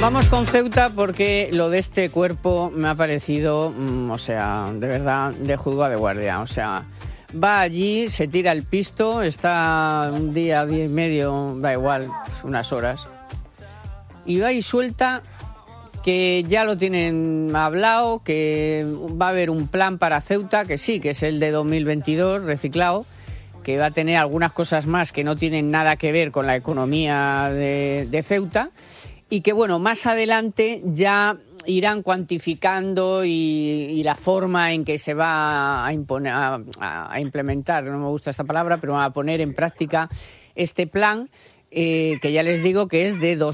vamos con Ceuta porque lo de este cuerpo me ha parecido, de verdad, de juzgado de guardia. O sea, va allí, se tira el pisto, está un día, 10 y medio, da igual, unas horas, y va y suelta que ya lo tienen hablado, que va a haber un plan para Ceuta, que sí, que es el de 2022, reciclado, que va a tener algunas cosas más que no tienen nada que ver con la economía de Ceuta, y que, bueno, más adelante ya irán cuantificando y la forma en que se va a implementar, no me gusta esta palabra, pero a poner en práctica este plan, que ya les digo que es de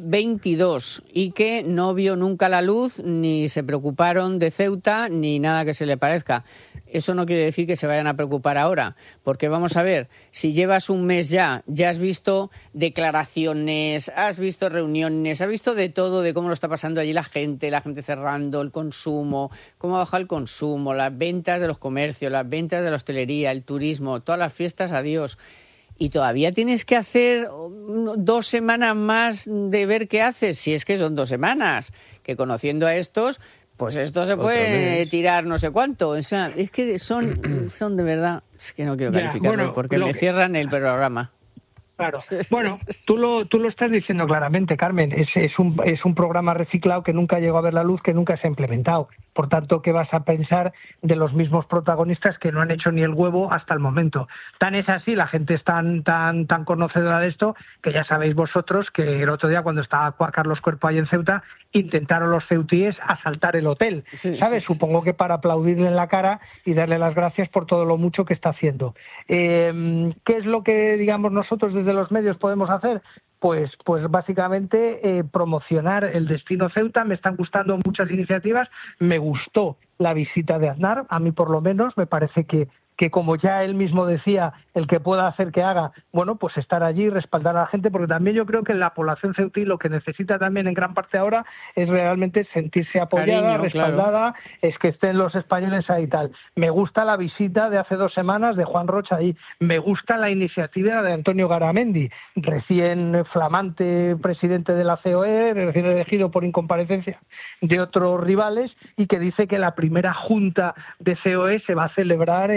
2022 y que no vio nunca la luz, ni se preocuparon de Ceuta, ni nada que se le parezca. Eso no quiere decir que se vayan a preocupar ahora, porque vamos a ver, si llevas un mes ya has visto declaraciones, has visto reuniones, has visto de todo, de cómo lo está pasando allí la gente cerrando, el consumo, cómo ha bajado el consumo, las ventas de los comercios, las ventas de la hostelería, el turismo, todas las fiestas, adiós. Y todavía tienes que hacer 2 semanas más de ver qué haces, si es que son 2 semanas, que conociendo a estos, pues esto se puede tirar no sé cuánto. O sea, es que son de verdad, es que no quiero calificarlo, porque me cierran el programa. Claro. Bueno, tú lo estás diciendo claramente, Carmen. Es un programa reciclado que nunca llegó a ver la luz, que nunca se ha implementado. Por tanto, ¿qué vas a pensar de los mismos protagonistas que no han hecho ni el huevo hasta el momento? Tan es así, la gente es tan conocedora de esto, que ya sabéis vosotros que el otro día, cuando estaba Carlos Cuerpo ahí en Ceuta, intentaron los ceutíes asaltar el hotel, ¿sabes? Sí. Supongo que para aplaudirle en la cara y darle las gracias por todo lo mucho que está haciendo. ¿Qué es lo que, digamos, nosotros desde los medios podemos hacer? Pues básicamente promocionar el destino Ceuta. Me están gustando muchas iniciativas. Me gustó la visita de Aznar, a mí por lo menos. Me parece que como ya él mismo decía, el que pueda hacer que haga, bueno, pues estar allí y respaldar a la gente, porque también yo creo que la población ceutí lo que necesita también en gran parte ahora es realmente sentirse apoyada, respaldada, claro. Es que estén los españoles ahí y tal. Me gusta la visita de hace 2 semanas de Juan Rocha ahí. Me gusta la iniciativa de Antonio Garamendi, recién flamante presidente de la COE, recién elegido por incomparecencia de otros rivales, y que dice que la primera junta de COE se va a celebrar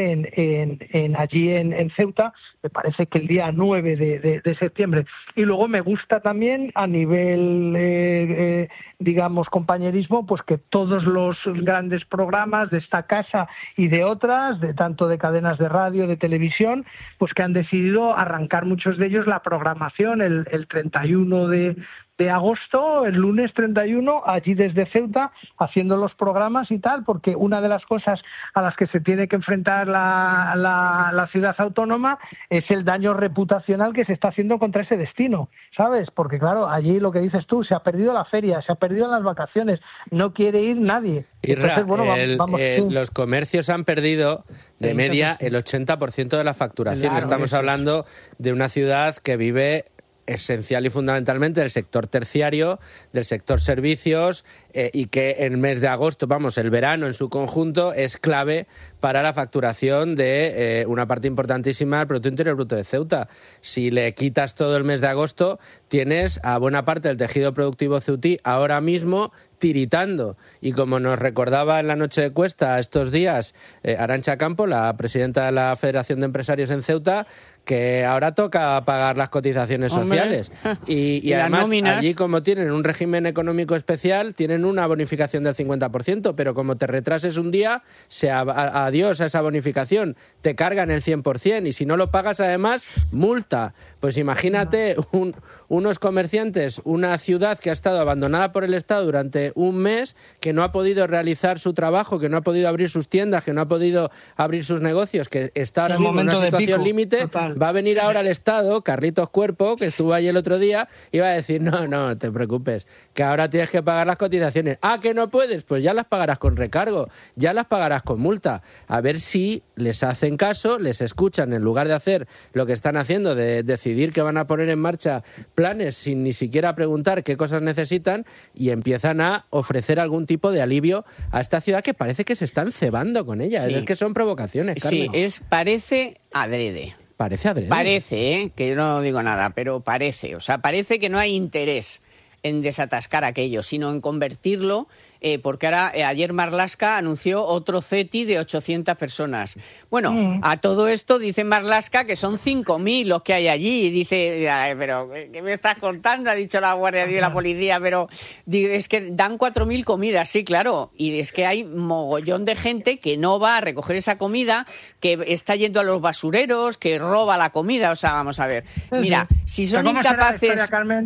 allí en Ceuta, me parece que el día 9 de septiembre. Y luego me gusta también a nivel, digamos, compañerismo, pues que todos los grandes programas de esta casa y de otras, tanto de cadenas de radio, de televisión, pues que han decidido arrancar muchos de ellos la programación el 31 de agosto, el lunes 31, allí desde Ceuta, haciendo los programas y tal, porque una de las cosas a las que se tiene que enfrentar la ciudad autónoma es el daño reputacional que se está haciendo contra ese destino, ¿sabes? Porque claro, allí lo que dices tú, se ha perdido la feria, se ha perdido las vacaciones, no quiere ir nadie. Entonces, bueno, los comercios han perdido de media el 80% de la facturación. Claro, estamos hablando de una ciudad que vive esencial y fundamentalmente del sector terciario, del sector servicios, y que el mes de agosto, el verano en su conjunto, es clave para la facturación de una parte importantísima del Producto Interior Bruto de Ceuta. Si le quitas todo el mes de agosto, tienes a buena parte del tejido productivo ceutí ahora mismo tiritando. Y como nos recordaba en la noche de Cuesta estos días Arantxa Campo, la presidenta de la Federación de Empresarios en Ceuta, que ahora toca pagar las cotizaciones sociales. Y además, allí, como tienen un régimen económico especial, tienen una bonificación del 50%, pero como te retrases un día, adiós a esa bonificación, te cargan el 100%, y si no lo pagas, además, multa. Pues imagínate unos comerciantes, una ciudad que ha estado abandonada por el Estado durante un mes, que no ha podido realizar su trabajo, que no ha podido abrir sus tiendas, que no ha podido abrir sus negocios, que está ahora mismo en una situación límite. Va a venir ahora el Estado, Carlitos Cuerpo, que estuvo allí el otro día, y va a decir, no te preocupes, que ahora tienes que pagar las cotizaciones. Ah, que no puedes, pues ya las pagarás con recargo, ya las pagarás con multa. A ver si les hacen caso, les escuchan, en lugar de hacer lo que están haciendo, de decidir que van a poner en marcha planes sin ni siquiera preguntar qué cosas necesitan, y empiezan a ofrecer algún tipo de alivio a esta ciudad que parece que se están cebando con ella. Sí. Es que son provocaciones, Carmen. Sí, parece adrede. Parece adrede. Parece, que yo no digo nada, pero parece. O sea, parece que no hay interés en desatascar aquello, sino en convertirlo, porque ahora ayer Marlaska anunció otro CETI de 800 personas. Bueno, a todo esto dice Marlaska que son 5.000 los que hay allí. Y dice, pero ¿qué me estás contando? Ha dicho la Guardia Civil y la policía, pero es que dan 4.000 comidas, sí, claro. Y es que hay mogollón de gente que no va a recoger esa comida, que está yendo a los basureros, que roba la comida. O sea, vamos a ver. Mira, si son incapaces,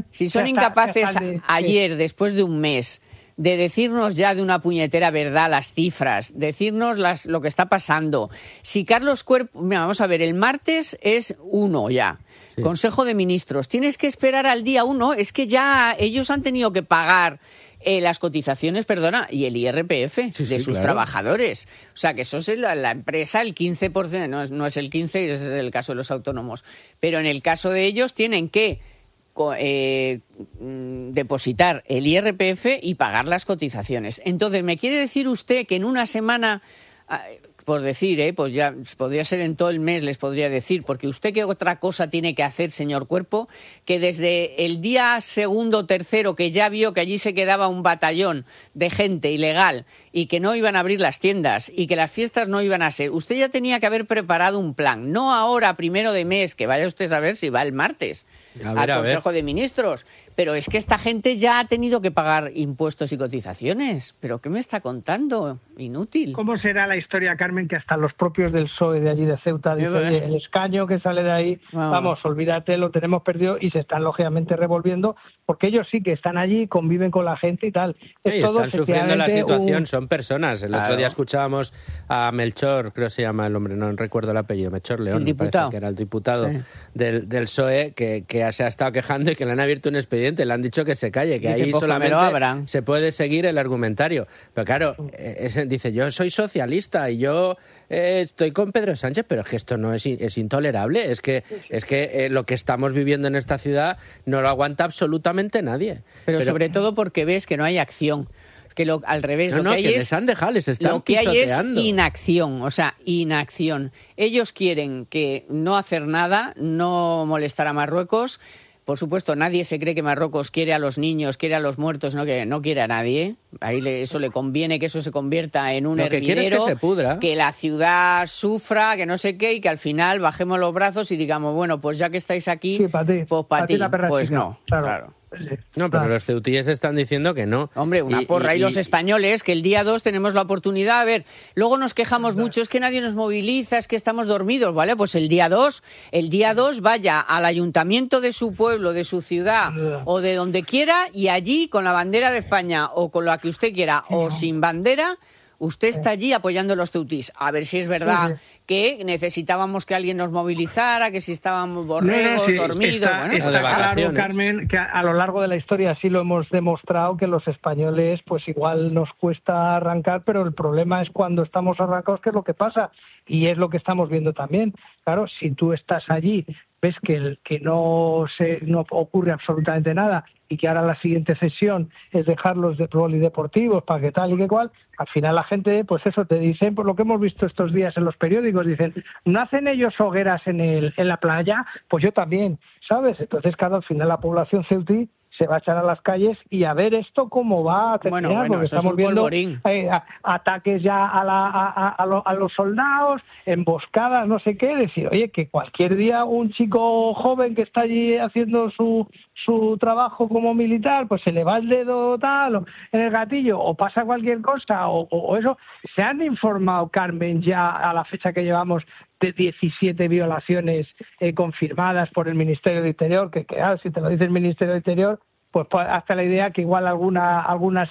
ayer, después de un mes, de decirnos ya de una puñetera verdad las cifras, decirnos lo que está pasando. Si Carlos Cuerpo... Mira, vamos a ver, el martes es 1 ya. Sí. Consejo de Ministros. Tienes que esperar al día 1. Es que ya ellos han tenido que pagar las cotizaciones, y el IRPF de sus trabajadores. O sea, que eso es la empresa, el 15%, no es el 15%, ese es el caso de los autónomos. Pero en el caso de ellos tienen que depositar el IRPF y pagar las cotizaciones. Entonces, ¿me quiere decir usted que en una semana, por decir, pues ya podría ser en todo el mes, les podría decir, porque usted qué otra cosa tiene que hacer, señor Cuerpo, que desde el día 2º o 3º, que ya vio que allí se quedaba un batallón de gente ilegal y que no iban a abrir las tiendas y que las fiestas no iban a ser, usted ya tenía que haber preparado un plan, no ahora, 1 de mes, que vaya usted a ver si va el martes al Consejo de Ministros. Pero es que esta gente ya ha tenido que pagar impuestos y cotizaciones. ¿Pero qué me está contando? Inútil. ¿Cómo será la historia, Carmen, que hasta los propios del PSOE de allí de Ceuta dicen, oye, el escaño que sale de ahí, vamos, olvídate, lo tenemos perdido, y se están lógicamente revolviendo, porque ellos sí que están allí, conviven con la gente y tal. Están sufriendo la situación, son personas. El otro día escuchábamos a Melchor, creo que se llama el hombre, no recuerdo el apellido, Melchor León, el diputado, que era el diputado del PSOE, que se ha estado quejando y que le han abierto un expediente. Le han dicho que se calle, que ahí solamente se puede seguir el argumentario. Pero claro, dice, yo soy socialista y yo estoy con Pedro Sánchez, pero es que esto no es intolerable. Es que lo que estamos viviendo en esta ciudad no lo aguanta absolutamente nadie. Pero sobre todo porque ves que no hay acción. Que al revés, lo que hay les han dejado, les están pisoteando. Lo que hay es inacción, o sea, inacción. Ellos quieren que no hacer nada, no molestar a Marruecos. Por supuesto, nadie se cree que Marruecos quiere a los niños, quiere a los muertos, no quiere a nadie. Ahí eso le conviene que eso se convierta en un hervidero, que quiere es que se pudra, que la ciudad sufra, que no sé qué, y que al final bajemos los brazos y digamos, bueno, pues ya que estáis aquí, sí, pues para ti. Pues no, claro. No, pero los ceutíes están diciendo que no. Hombre, una porra. Y los españoles, que el día 2 tenemos la oportunidad. A ver, luego nos quejamos mucho, es que nadie nos moviliza, es que estamos dormidos, ¿vale? Pues el día 2 vaya al ayuntamiento de su pueblo, de su ciudad o de donde quiera, y allí con la bandera de España o con la que usted quiera o sin bandera, usted está allí apoyando a los ceutís. A ver si es verdad que necesitábamos que alguien nos movilizara, que si estábamos borregos, dormidos. Está claro, Carmen, que a lo largo de la historia sí lo hemos demostrado, que los españoles pues igual nos cuesta arrancar, pero el problema es cuando estamos arrancados, ¿qué es lo que pasa? Y es lo que estamos viendo también. Claro, si tú estás allí, ves que no ocurre absolutamente nada, y que ahora la siguiente sesión es dejarlos de polideportivos para que tal y que cual, al final la gente, pues eso te dicen, por lo que hemos visto estos días en los periódicos, dicen, ¿no hacen ellos hogueras en la playa? Pues yo también, ¿sabes? Entonces, claro, al final la población ceutí se va a echar a las calles y a ver esto cómo va a terminar, porque estamos viendo ataques ya a los soldados, emboscadas, no sé qué, decir, oye, que cualquier día un chico joven que está allí haciendo su trabajo como militar, pues se le va el dedo tal, en el gatillo, o pasa cualquier cosa, o eso. Se han informado, Carmen, ya a la fecha que llevamos, de 17 violaciones confirmadas por el Ministerio de Interior, que si te lo dice el Ministerio de Interior, pues hasta la idea que igual alguna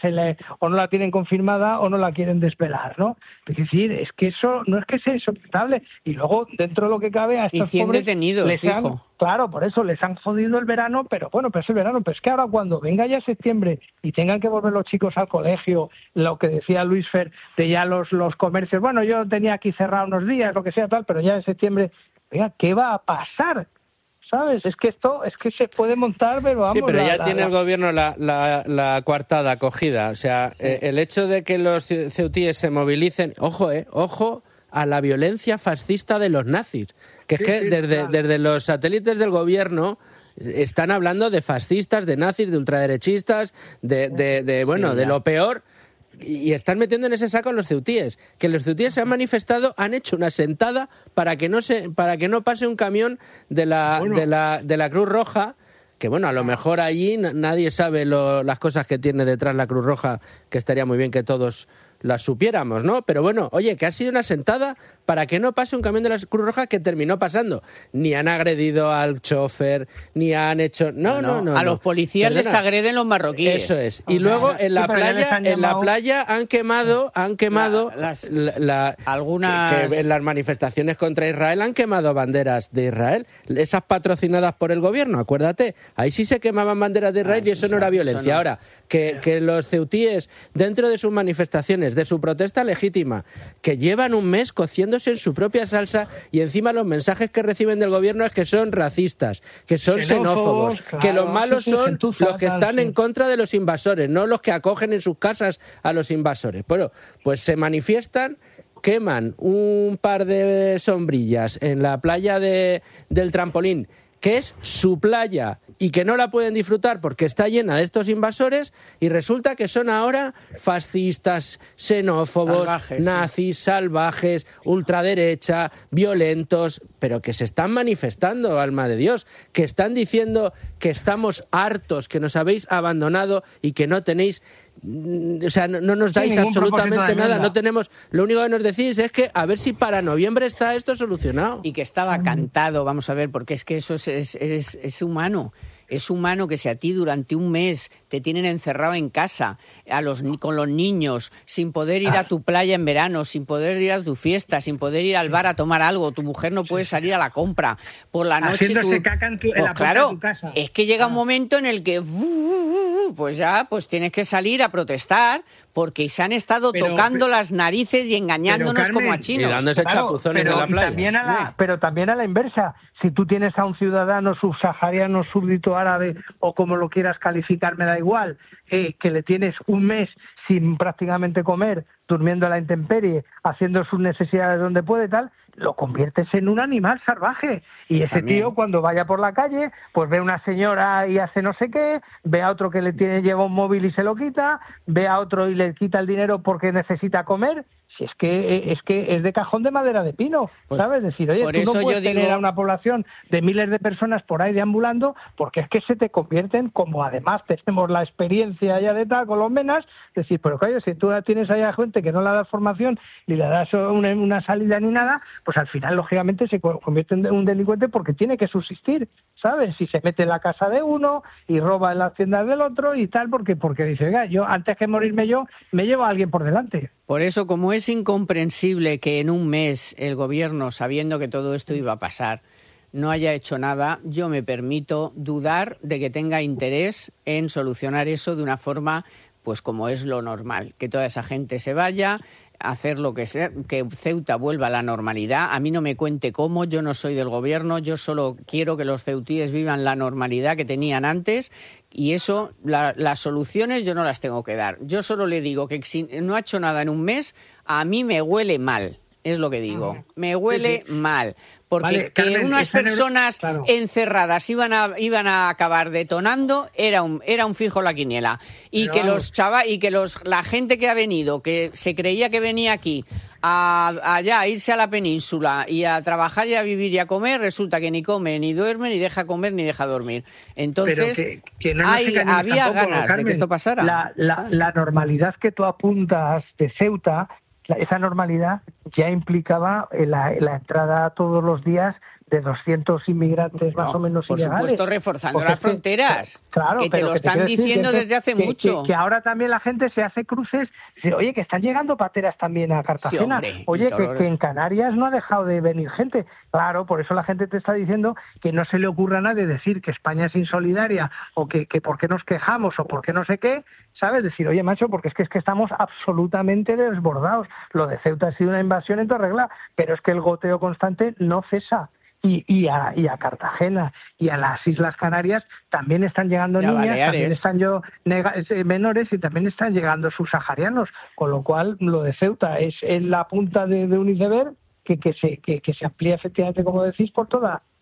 o no la tienen confirmada o no la quieren desvelar, ¿no? Es decir, es que eso no es que sea insoportable. Y luego, dentro de lo que cabe, a estos pobres detenidos, claro, por eso les han jodido el verano, pero bueno, pero es el verano. Pero es que ahora cuando venga ya septiembre y tengan que volver los chicos al colegio, lo que decía Luis Fer, de ya los comercios, bueno, yo tenía aquí cerrado unos días, lo que sea tal, pero ya en septiembre, oiga, ¿qué va a pasar? ¿Sabes? Es que esto se puede montar, pero vamos... Sí, pero ya tiene el gobierno la coartada cogida. O sea, el hecho de que los ceutíes se movilicen... Ojo a la violencia fascista de los nazis. Que es que desde los satélites del gobierno están hablando de fascistas, de nazis, de ultraderechistas, de lo peor. Y están metiendo en ese saco a los ceutíes, que los ceutíes se han manifestado, han hecho una sentada para que no pase un camión de la Cruz Roja, que a lo mejor allí nadie sabe las cosas que tiene detrás la Cruz Roja, que estaría muy bien que todos las supiéramos, ¿no? Pero oye, que ha sido una sentada para que no pase un camión de la Cruz Roja, que terminó pasando. Ni han agredido al chofer, ni han hecho... No. A los policías les agreden los marroquíes. Eso es. Y luego en la playa han quemado algunas... que en las manifestaciones contra Israel han quemado banderas de Israel, esas patrocinadas por el gobierno, acuérdate. Ahí sí se quemaban banderas de Israel y eso no era violencia. Ahora, que los ceutíes, dentro de sus manifestaciones, de su protesta legítima, que llevan un mes cociéndose en su propia salsa, y encima los mensajes que reciben del gobierno es que son racistas, que son xenófobos, claro, que los malos son los que están en contra de los invasores, no los que acogen en sus casas a los invasores. Bueno, pues se manifiestan, queman un par de sombrillas en la playa del Trampolín, que es su playa y que no la pueden disfrutar porque está llena de estos invasores, y resulta que son ahora fascistas, xenófobos, nazis, salvajes, ultraderecha, violentos, pero que se están manifestando, alma de Dios, que están diciendo que estamos hartos, que nos habéis abandonado y que no tenéis... O sea, no nos dais absolutamente nada, no tenemos, lo único que nos decís es que a ver si para noviembre está esto solucionado. Y que estaba cantado, vamos a ver, porque es que eso es humano. Es humano que si a ti durante un mes te tienen encerrado en casa, con los niños, sin poder ir a tu playa en verano, sin poder ir a tu fiesta, sin poder ir al bar a tomar algo, tu mujer no puede salir a la compra, por la noche caca en la puerta de tu casa. Es que llega un momento en el que pues tienes que salir a protestar, porque se han estado tocando las narices y engañándonos, Carmen, como a chinos. Y dándose chapuzones en la playa. Pero también a la inversa. Si tú tienes a un ciudadano subsahariano, súbdito árabe, o como lo quieras calificar, me da igual, que le tienes un mes sin prácticamente comer, durmiendo a la intemperie, haciendo sus necesidades donde puede, tal, lo conviertes en un animal salvaje. Y ese tío, cuando vaya por la calle, pues ve a una señora y hace no sé qué, ve a otro que lleva un móvil y se lo quita, ve a otro y le quita el dinero porque necesita comer. Si es que es de cajón de madera de pino, ¿sabes? Es decir, oye, tú no puedes tener a una población de miles de personas por ahí deambulando, porque es que se te convierten, como además tenemos la experiencia ya de tal con los menas, es decir, pero claro, si tú tienes ahí a gente que no le das formación ni le das una salida ni nada, pues al final, lógicamente, se convierte en un delincuente porque tiene que subsistir, ¿sabes? Si se mete en la casa de uno y roba en las tiendas del otro y tal, porque dice, oiga, yo antes que morirme yo, me llevo a alguien por delante. Por eso, como es incomprensible que en un mes el gobierno, sabiendo que todo esto iba a pasar, no haya hecho nada, yo me permito dudar de que tenga interés en solucionar eso de una forma, pues como es lo normal, que toda esa gente se vaya, hacer lo que sea, que Ceuta vuelva a la normalidad. A mí no me cuente cómo, yo no soy del gobierno, yo solo quiero que los ceutíes vivan la normalidad que tenían antes, y eso, las soluciones yo no las tengo que dar. Yo solo le digo que si no ha hecho nada en un mes, a mí me huele mal, es lo que digo, me huele mal. Porque Carmen, unas personas encerradas iban a acabar detonando era un fijo la quiniela. Y pero que la gente que ha venido, que se creía que venía aquí allá a irse a la península y a trabajar y a vivir y a comer, resulta que ni come, ni duerme, ni deja comer, ni deja dormir. Entonces, había ganas, Carmen, de que esto pasara. La normalidad que tú apuntas de Ceuta, esa normalidad ya implicaba la entrada todos los días de 200 inmigrantes más o menos ilegales. Por supuesto, reforzando las fronteras. Claro, que te lo están diciendo desde hace mucho. Que ahora también la gente se hace cruces. Oye, que están llegando pateras también a Cartagena. Sí, hombre, oye, que en Canarias no ha dejado de venir gente. Claro, por eso la gente te está diciendo que no se le ocurra a nadie decir que España es insolidaria o que por qué nos quejamos o por qué no sé qué, ¿sabes? Decir, oye, macho, porque es que estamos absolutamente desbordados. Lo de Ceuta ha sido una invasión en toda regla, pero es que el goteo constante no cesa. Y a Cartagena y a las Islas Canarias también están llegando niñas, Baleares. También están menores y también están llegando subsaharianos, con lo cual lo de Ceuta es en la punta de un iceberg que se amplía efectivamente, como decís, por toda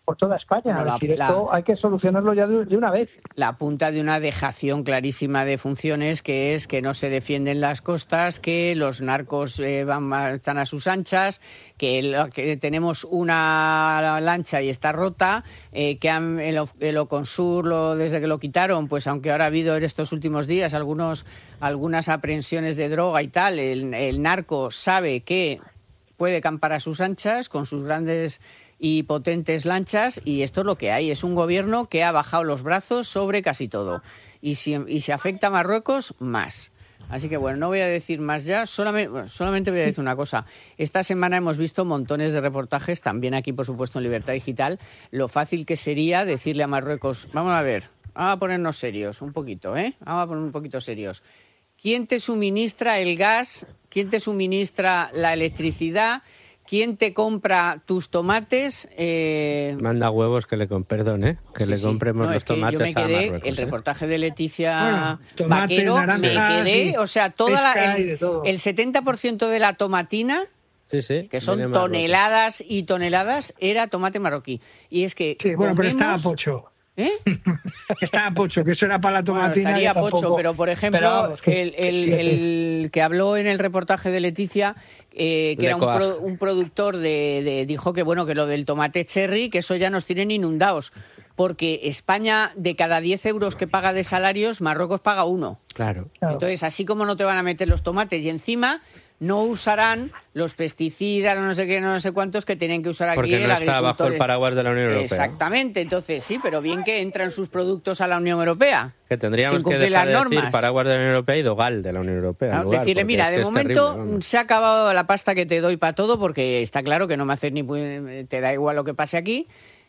por toda España. Bueno, esto hay que solucionarlo ya de una vez. La punta de una dejación clarísima de funciones, que es que no se defienden las costas, que los narcos están a sus anchas, que tenemos una lancha y está rota, que el Oconsur, desde que lo quitaron, pues aunque ahora ha habido en estos últimos días algunas aprehensiones de droga y tal, el narco sabe que puede campar a sus anchas con sus grandes y potentes lanchas, y esto es lo que hay. Es un gobierno que ha bajado los brazos sobre casi todo. Y si afecta a Marruecos, más. Así que bueno, no voy a decir más ya, solamente voy a decir una cosa. Esta semana hemos visto montones de reportajes, también aquí por supuesto en Libertad Digital, lo fácil que sería decirle a Marruecos, vamos a ponernos serios un poquito, vamos a poner un poquito serios. ¿Quién te suministra el gas? ¿Quién te suministra la electricidad? ¿Quién te compra tus tomates? Manda huevos que le compremos los tomates a Marruecos. El reportaje de Leticia Vaquero, me quedé, o sea, el 70% de la tomatina, que son toneladas y toneladas, era tomate marroquí. Y es que pero estaba pocho. Estaba pocho, que eso era para la tomatina. Estaría pocho, pero por ejemplo, el que habló en el reportaje de Leticia, que era un productor dijo que bueno, que lo del tomate cherry, que eso ya nos tienen inundados, porque España, de cada 10 euros que paga de salarios, Marruecos paga 1. Claro. Entonces, así como no te van a meter los tomates, y encima no usarán los pesticidas, no sé qué, no sé cuántos que tienen que usar aquí. Porque no está bajo el paraguas de la Unión Europea. Exactamente, entonces sí, pero bien que entran sus productos a la Unión Europea. Que tendríamos que dejar de decir paraguas de la Unión Europea y dogal de la Unión Europea. Decirle, mira, de momento se ha acabado la pasta que te doy para todo, porque está claro que no me haces te da igual lo que pase aquí.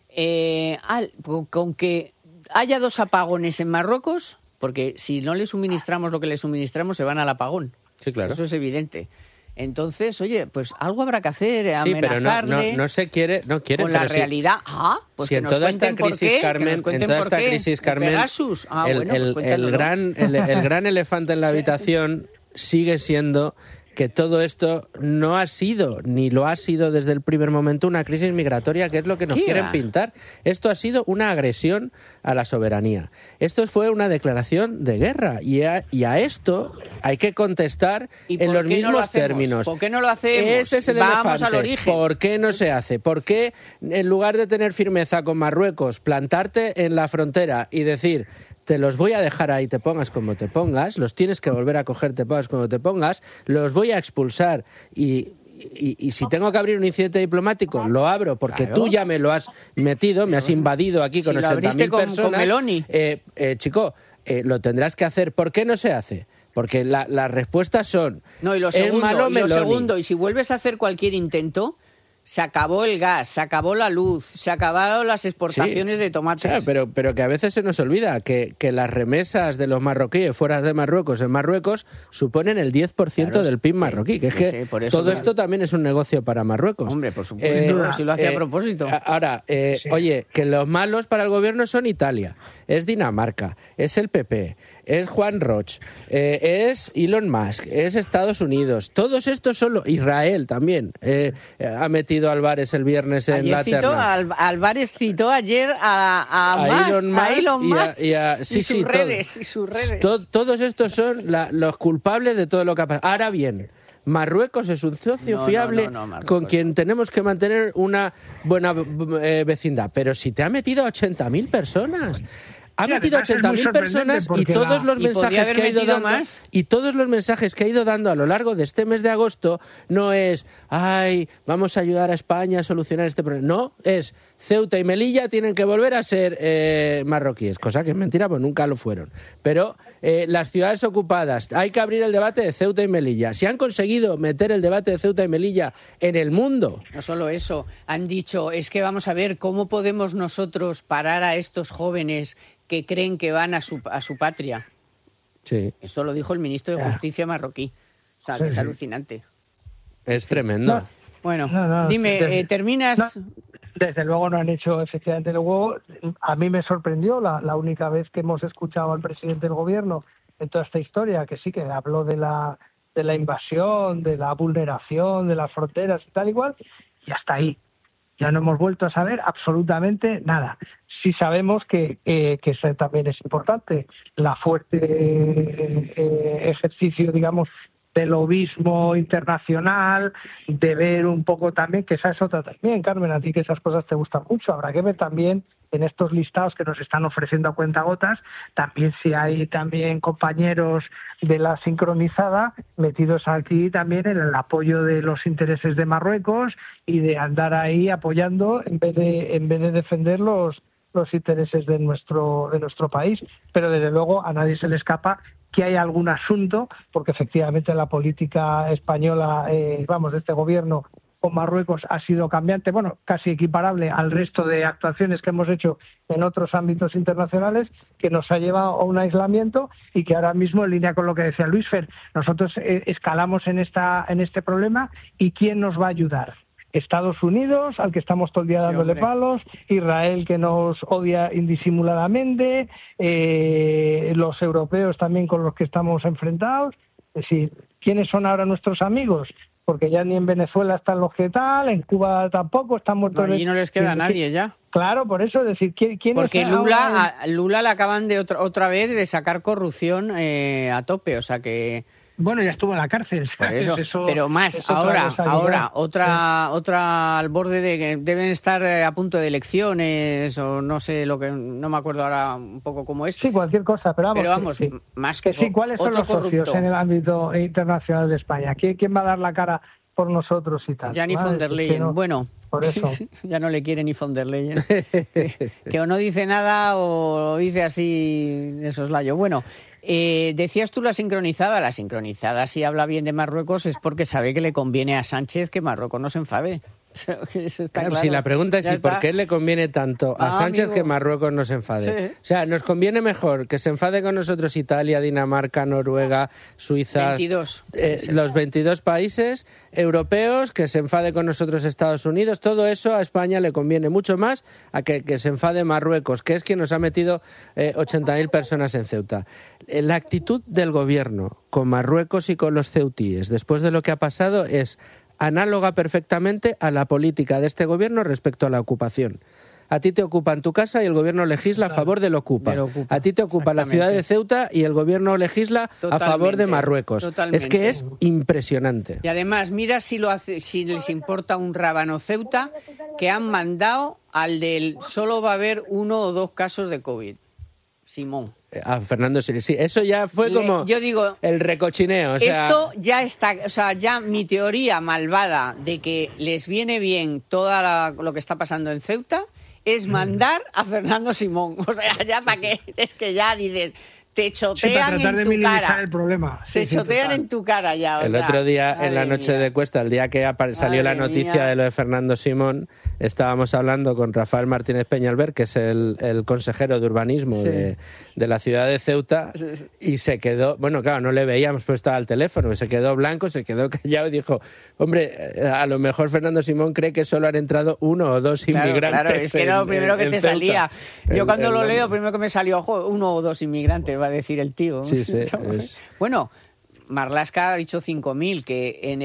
Con que haya 2 apagones en Marruecos, porque si no le suministramos lo que le suministramos, se van al apagón. Sí, claro. Eso es evidente. Entonces, oye, pues algo habrá que hacer, amenazarle. Pero no se quiere, no quiere. Con la realidad. Pues si que en nos toda cuenten esta crisis, Carmen, el gran elefante en la habitación sigue siendo que todo esto no ha sido, ni lo ha sido desde el primer momento, una crisis migratoria, que es lo que nos quieren pintar. Esto ha sido una agresión a la soberanía. Esto fue una declaración de guerra, y a esto hay que contestar en los mismos términos. ¿Por qué no lo hacemos? Ese es el elefante. Al origen. ¿Por qué no se hace? ¿Por qué, en lugar de tener firmeza con Marruecos, plantarte en la frontera y decir: te los voy a dejar ahí, te pongas como te pongas, los tienes que volver a coger, te pongas como te pongas, los voy a expulsar y si tengo que abrir un incidente diplomático, lo abro porque tú ya me lo has metido, me has invadido aquí con 80.000 personas. Con Meloni. Chico, lo tendrás que hacer. ¿Por qué no se hace? Porque las respuestas son... No, y lo segundo, y si vuelves a hacer cualquier intento... Se acabó el gas, se acabó la luz, se acabaron las exportaciones de tomates. O sea, pero que a veces se nos olvida que las remesas de los marroquíes fuera de Marruecos en Marruecos suponen el 10% del PIB marroquí. Que es que todo esto también es un negocio para Marruecos. Hombre, por supuesto, si lo hace a propósito. Ahora, oye, que los malos para el gobierno son Italia, es Dinamarca, es el PP, es Juan Roch, es Elon Musk, es Estados Unidos. Todos estos son Israel también. Ha metido Álvarez el viernes en la terna. Álvarez citó ayer a Elon Musk y sus redes. Todos estos son los culpables de todo lo que ha pasado. Ahora bien, Marruecos es un socio fiable con quien tenemos que mantener una buena vecindad. Pero si te ha metido a 80.000 personas... Ha metido 80.000 personas y todos los mensajes que ha ido dando todos los mensajes que ha ido dando a lo largo de este mes de agosto no es vamos a ayudar a España a solucionar este problema. No, es Ceuta y Melilla tienen que volver a ser marroquíes, cosa que es mentira, pues nunca lo fueron. Pero las ciudades ocupadas, hay que abrir el debate de Ceuta y Melilla. Si han conseguido meter el debate de Ceuta y Melilla en el mundo. No solo eso, han dicho, es que vamos a ver cómo podemos nosotros parar a estos jóvenes que creen que van a su patria. Sí. Esto lo dijo el ministro de Justicia marroquí. O sea, que es alucinante. Es tremendo. Dime, ¿terminas? Desde luego no han hecho, efectivamente, luego a mí me sorprendió la única vez que hemos escuchado al presidente del gobierno en toda esta historia, que sí que habló de la invasión, de la vulneración de las fronteras y tal igual, y hasta ahí. Ya no hemos vuelto a saber absolutamente nada. Sí sabemos que eso también es importante, la fuerte ejercicio, digamos, del lobismo internacional, de ver un poco también, que esa es otra también, Carmen, a ti que esas cosas te gustan mucho, habrá que ver también en estos listados que nos están ofreciendo a cuentagotas, también si hay también compañeros de la sincronizada metidos aquí también en el apoyo de los intereses de Marruecos y de andar ahí apoyando en vez de defender los intereses de nuestro país. Pero desde luego a nadie se le escapa que hay algún asunto, porque efectivamente la política española, de este gobierno con Marruecos ha sido cambiante, casi equiparable al resto de actuaciones que hemos hecho en otros ámbitos internacionales, que nos ha llevado a un aislamiento y que ahora mismo, en línea con lo que decía Luis Fer, nosotros escalamos en este problema. ¿Y quién nos va a ayudar? Estados Unidos, al que estamos todo el día dándole palos, Israel, que nos odia indisimuladamente, los europeos también con los que estamos enfrentados. Es decir, ¿quiénes son ahora nuestros amigos? Porque ya ni en Venezuela están los que tal, en Cuba tampoco, están muertos. Allí no les queda nadie ya. Claro, por eso, es decir, ¿quién porque Lula le acaban de otra vez de sacar corrupción a tope, o sea que... Bueno, ya estuvo en la cárcel. Eso, pero más, ahora, otra al borde de que deben estar a punto de elecciones o no sé, no me acuerdo ahora un poco cómo es. Sí, cualquier cosa, pero vamos, sí. Más que sí. ¿Cuáles son los socios en el ámbito internacional de España? ¿Quién va a dar la cara por nosotros y tal? Ya ni von der Leyen, por eso. Ya no le quiere ni von der Leyen. Que o no dice nada o dice así de soslayo. Bueno, decías tú la sincronizada si habla bien de Marruecos es porque sabe que le conviene a Sánchez que Marruecos no se enfade. Eso está claro. Si la pregunta es por qué le conviene tanto a Sánchez que Marruecos no se enfade. Sí. O sea, nos conviene mejor que se enfade con nosotros Italia, Dinamarca, Noruega, Suiza, 22. Los 22 países europeos, que se enfade con nosotros Estados Unidos. Todo eso a España le conviene mucho más a que se enfade Marruecos, que es quien nos ha metido 80.000 personas en Ceuta. La actitud del gobierno con Marruecos y con los ceutíes después de lo que ha pasado es análoga perfectamente a la política de este gobierno respecto a la ocupación. A ti te ocupan tu casa y el gobierno legisla a favor del Ocupa. A ti te ocupa la ciudad de Ceuta y el gobierno legisla a favor de Marruecos. Es que es impresionante. Y además, mira si les importa un rábano Ceuta, que han mandado al del solo va a haber 1 o 2 casos de COVID. Simón. A Fernando, sí, eso ya fue como yo digo, el recochineo. Esto ya está, o sea, ya mi teoría malvada de que les viene bien lo que está pasando en Ceuta es mandar a Fernando Simón. O sea, ya para qué, es que ya dices... Te chotean en tu cara. El problema. Se chotean en tu cara ya. El otro día, en la noche de Cuesta, el día que salió la noticia de lo de Fernando Simón, estábamos hablando con Rafael Martínez Peñalver, que es el consejero de urbanismo de la ciudad de Ceuta, y se quedó, claro, no le veíamos, pues estaba al teléfono, se quedó blanco, se quedó callado y dijo, hombre, a lo mejor Fernando Simón cree que solo han entrado 1 o 2 inmigrantes. Claro, es que era lo primero que te Ceuta. Salía. Yo cuando lo leo, primero que me salió, 1 o 2 inmigrantes, va a decir el tío. Sí. Bueno, Marlaska ha dicho 5.000, que en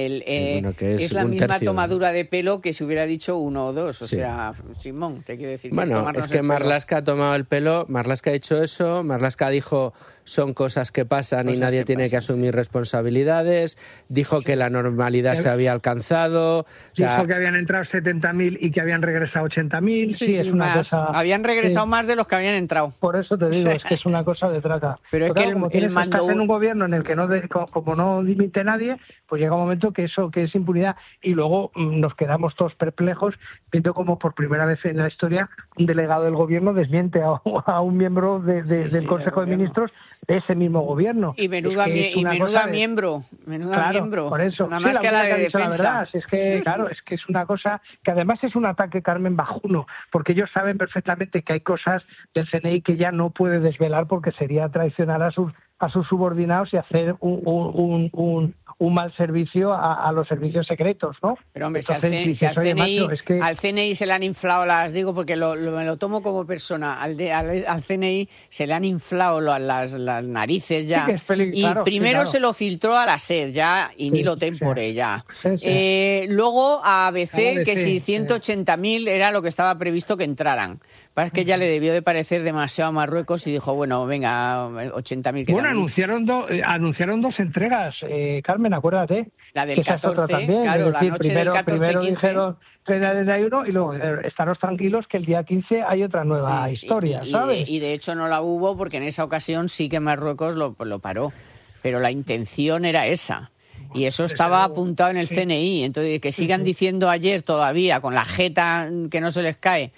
es la misma tercio. Tomadura de pelo que si hubiera dicho 1 o 2. O sea, Simón, te quiero decir. Bueno, es que Marlaska ha tomado el pelo, Marlaska ha hecho eso, Marlaska dijo son cosas que pasan y nadie tiene que asumir responsabilidades, dijo que la normalidad se había alcanzado. Dijo que habían entrado 70.000 y que habían regresado 80.000. Sí, es una cosa... Habían regresado más de los que habían entrado. Por eso te digo, es que es una cosa de traca. Pero es que estás en un gobierno en el que como no dimite nadie, pues llega un momento que es impunidad. Y luego nos quedamos todos perplejos viendo como por primera vez en la historia un delegado del gobierno desmiente a un miembro del Consejo de Ministros de ese mismo gobierno. Y menuda miembro. Por eso. Nada más que la de defensa. La verdad, es que, es que es una cosa que además es un ataque, Carmen, bajuno, porque ellos saben perfectamente que hay cosas del CNI que ya no puede desvelar porque sería traicionar a sus subordinados y hacer un un mal servicio a los servicios secretos, ¿no? Pero hombre, al CNI se le han inflado las, digo porque me lo tomo como persona, al CNI se le han inflado las narices ya, y claro, primero se lo filtró a la SER ya, y ni lo tempore ya. Luego a ABC, que si 180.000 era lo que estaba previsto que entraran. Parece que ya le debió de parecer demasiado a Marruecos y dijo, bueno, venga, 80.000. Bueno, anunciaron dos entregas, Carmen, acuérdate. La del 14, también, claro, la noche del 14-15. Primero dijeron 31 y luego estaros tranquilos que el día 15 hay otra nueva historia, ¿sabes? Y de hecho no la hubo porque en esa ocasión sí que Marruecos lo paró, pero la intención era esa. Y eso estaba apuntado en el CNI. Entonces, que sigan diciendo ayer todavía, con la jeta que no se les cae,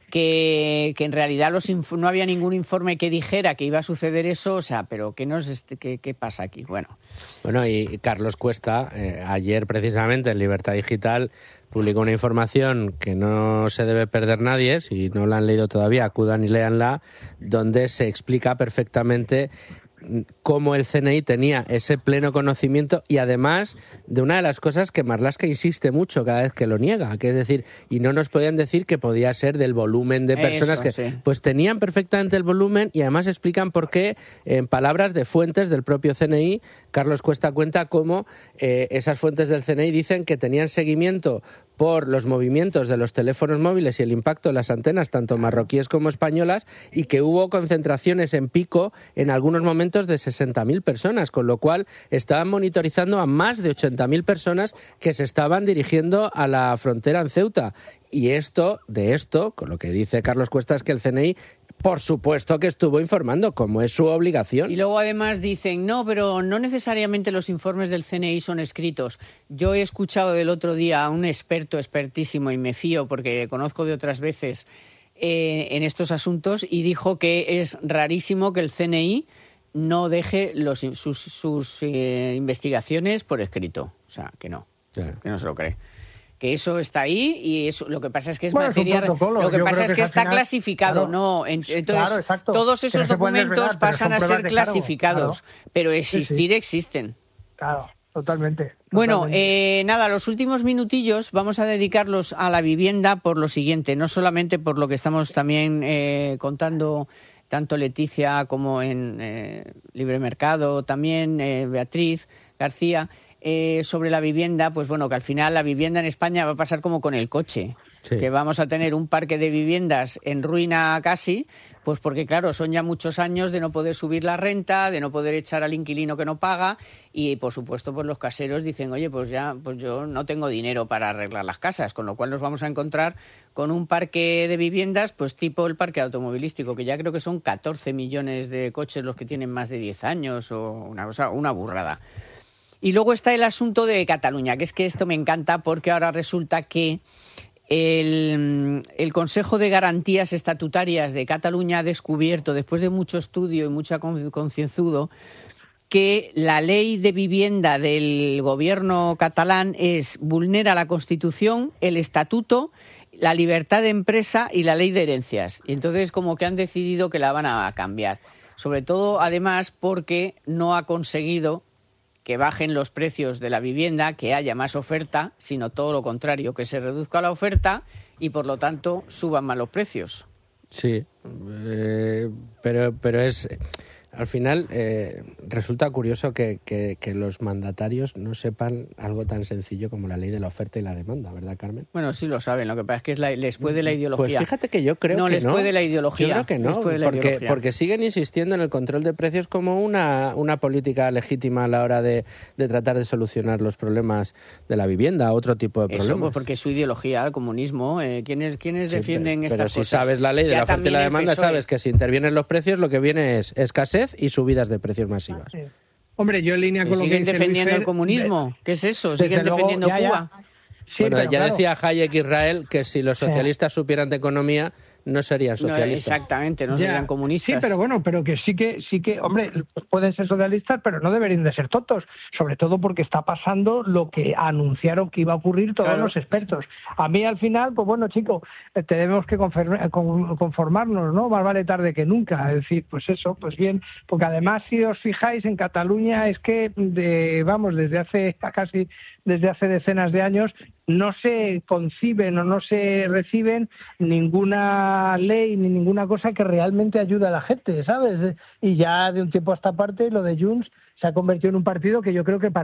que en realidad no había ningún informe que dijera que iba a suceder eso, o sea, pero ¿qué pasa aquí? Bueno, y Carlos Cuesta, ayer precisamente en Libertad Digital, publicó una información que no se debe perder nadie, si no la han leído todavía, acudan y léanla, donde se explica perfectamente cómo el CNI tenía ese pleno conocimiento y además de una de las cosas que Marlaska insiste mucho cada vez que lo niega, que es decir, y no nos podían decir que podía ser del volumen de personas pues tenían perfectamente el volumen y además explican por qué, en palabras de fuentes del propio CNI, Carlos Cuesta cuenta cómo esas fuentes del CNI dicen que tenían seguimiento por los movimientos de los teléfonos móviles y el impacto de las antenas, tanto marroquíes como españolas, y que hubo concentraciones en pico en algunos momentos de 60.000 personas, con lo cual estaban monitorizando a más de 80.000 personas que se estaban dirigiendo a la frontera en Ceuta. Y de esto, con lo que dice Carlos Cuesta, es que el CNI, por supuesto que estuvo informando, como es su obligación. Y luego además dicen, no, pero no necesariamente los informes del CNI son escritos. Yo he escuchado el otro día a un expertísimo, y me fío porque conozco de otras veces en estos asuntos, y dijo que es rarísimo que el CNI no deje sus investigaciones por escrito. O sea, que no, que no se lo cree. Que eso está ahí y eso, lo que pasa es que es materia, lo que pasa es que está clasificado, claro, ¿no? Entonces, todos esos documentos pasan a ser clasificados, pero existir existen. Claro, totalmente. Bueno, nada, los últimos minutillos vamos a dedicarlos a la vivienda por lo siguiente, no solamente por lo que estamos también contando tanto Leticia como en Libre Mercado, también Beatriz García, sobre la vivienda, pues bueno, que al final la vivienda en España va a pasar como con el coche, que vamos a tener un parque de viviendas en ruina casi, pues porque claro, son ya muchos años de no poder subir la renta, de no poder echar al inquilino que no paga, y por supuesto pues los caseros dicen, oye, pues yo no tengo dinero para arreglar las casas, con lo cual nos vamos a encontrar con un parque de viviendas pues tipo el parque automovilístico, que ya creo que son 14 millones de coches los que tienen más de 10 años o una burrada. Y luego está el asunto de Cataluña, que es que esto me encanta porque ahora resulta que el Consejo de Garantías Estatutarias de Cataluña ha descubierto, después de mucho estudio y mucho concienzudo, que la ley de vivienda del gobierno catalán vulnera la Constitución, el Estatuto, la libertad de empresa y la ley de herencias. Y entonces como que han decidido que la van a cambiar. Sobre todo, además, porque no ha conseguido que bajen los precios de la vivienda, que haya más oferta, sino todo lo contrario, que se reduzca la oferta y, por lo tanto, suban más los precios. Sí, pero es... Al final resulta curioso que los mandatarios no sepan algo tan sencillo como la ley de la oferta y la demanda, ¿verdad, Carmen? Bueno, sí lo saben, lo que pasa es que les puede la ideología. Pues fíjate que yo creo que no. No les puede la ideología. Yo creo que no, porque siguen insistiendo en el control de precios como una política legítima a la hora de tratar de solucionar los problemas de la vivienda, otro tipo de problemas. Eso, pues porque es su ideología, el comunismo. ¿Quiénes defienden estas cosas? Pero si sabes la ley de la oferta y la demanda, sabes que si intervienen los precios, lo que viene es escasez y subidas de precios masivas. Hombre, yo en línea con lo que ¿siguen defendiendo el comunismo? ¿Qué es eso? ¿Siguen defendiendo Cuba? Sí, bueno, ya claro. Decía Hayek Israel que si los socialistas supieran de economía no serían socialistas. No, exactamente, no serían comunistas. Sí, pero bueno, pero que sí que, hombre, pueden ser socialistas, pero no deberían de ser tontos, sobre todo porque está pasando lo que anunciaron que iba a ocurrir todos los expertos. A mí al final, pues bueno, chicos, tenemos que conformarnos, ¿no? Más vale tarde que nunca. Es decir, pues eso, pues bien, porque además si os fijáis en Cataluña es que desde hace decenas de años no se conciben o no se reciben ninguna ley ni ninguna cosa que realmente ayude a la gente, ¿sabes? Y ya de un tiempo a esta parte lo de Junts se ha convertido en un partido que yo creo que para